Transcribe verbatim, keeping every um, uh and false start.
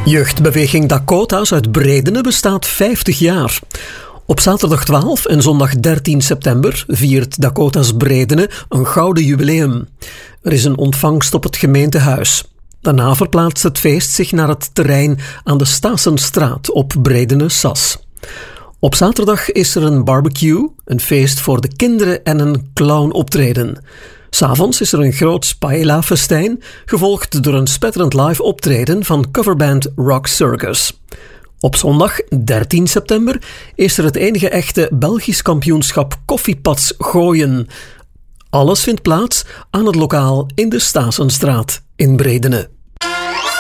Jeugdbeweging Dakota's uit Bredene bestaat vijftig jaar. Op zaterdag twaalf en zondag dertien september viert Dakota's Bredene een gouden jubileum. Er is een ontvangst op het gemeentehuis. Daarna verplaatst het feest zich naar het terrein aan de Stasenstraat op Bredene-Sas. Op zaterdag is er een barbecue, een feest voor de kinderen en een clown-optreden. 'S Avonds is er een groot paella-festijn, gevolgd door een spetterend live optreden van coverband Rock Circus. Op zondag dertien september is er het enige echte Belgisch kampioenschap koffiepads gooien. Alles vindt plaats aan het lokaal in de Stasenstraat in Bredene.